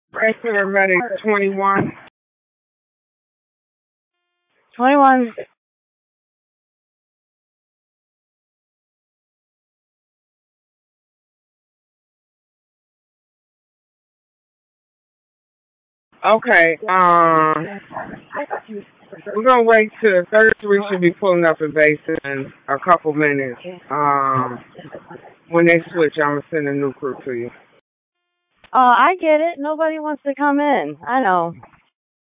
Press paramedic 21. 21. Okay, we're gonna wait till 33 should be pulling up in base in a couple minutes. When they switch, I'm gonna send a new crew to you. I get it. Nobody wants to come in. I know.